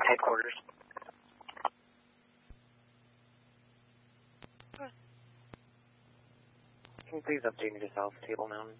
headquarters. Can you please update me to South Table Mountain?